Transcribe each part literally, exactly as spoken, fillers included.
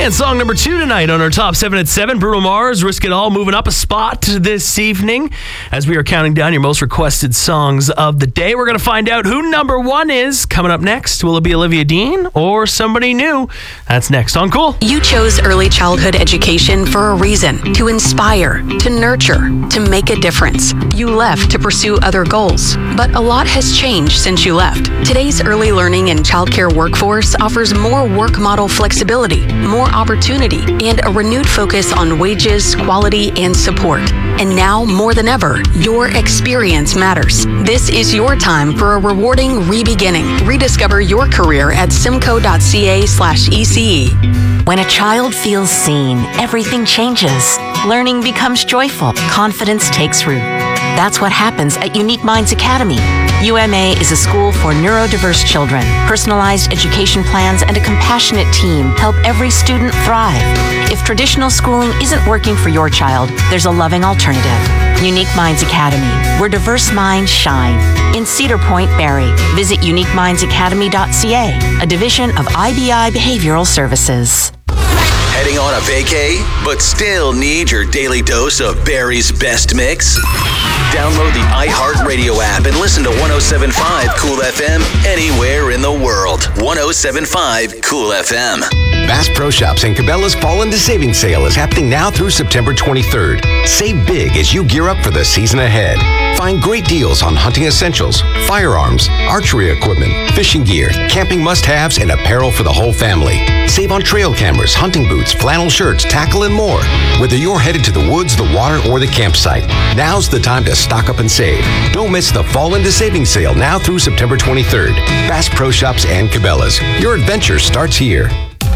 And song number two tonight on our top seven at seven, Bruno Mars, Risk It All, moving up a spot this evening as we are counting down your most requested songs of the day. We're going to find out who number one is coming up next. Will it be Olivia Dean or somebody new? That's next on Cool. You chose early childhood education for a reason, to inspire, to nurture, to make a difference. You left to pursue other goals, but a lot has changed since you left. Today's early learning and childcare workforce offers more work model flexibility, more opportunity, and a renewed focus on wages, quality, and support. And now, more than ever, your experience matters. This is your time for a rewarding re-beginning. Rediscover your career at simcoe.ca slash ECE. When a child feels seen, everything changes. Learning becomes joyful. Confidence takes root. That's what happens at Unique Minds Academy. U M A is a school for neurodiverse children. Personalized education plans and a compassionate team help every student thrive. If traditional schooling isn't working for your child, there's a loving alternative. Unique Minds Academy, where diverse minds shine. In Cedar Point, Barrie. Visit unique minds academy dot c a, a division of I B I Behavioral Services. Heading on a vacay, but still need your daily dose of Barrie's best mix? Download the iHeartRadio app and listen to one oh seven point five Cool F M anywhere in the world. one oh seven point five Cool F M. Bass Pro Shops and Cabela's Fall into Savings Sale is happening now through September twenty-third. Save big as you gear up for the season ahead. Find great deals on hunting essentials, firearms, archery equipment, fishing gear, camping must-haves, and apparel for the whole family. Save on trail cameras, hunting boots, flannel shirts, tackle, and more. Whether you're headed to the woods, the water, or the campsite, now's the time to stock up and save. Don't miss the Fall into Savings Sale now through September twenty-third. Bass Pro Shops and Cabela's. Your adventure starts here.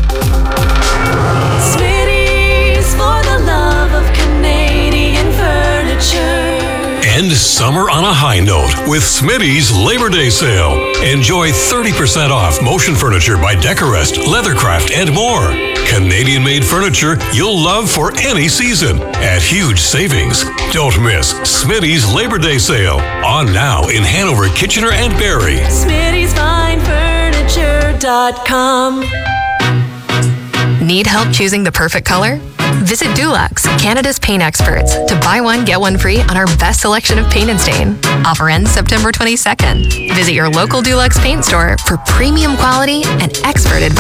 Smitty's for the love of Canadian furniture. End summer on a high note with Smitty's Labor Day sale. Enjoy thirty percent off motion furniture by Decorest, Leathercraft, and more. Canadian-made furniture you'll love for any season at huge savings. Don't miss Smitty's Labor Day sale. On now in Hanover, Kitchener, and Barrie. Smitty's Fine Furniture dot com. Need help choosing the perfect color? Visit Dulux, Canada's paint experts, to buy one, get one free on our best selection of paint and stain. Offer ends September twenty-second. Visit your local Dulux paint store for premium quality and expert advice.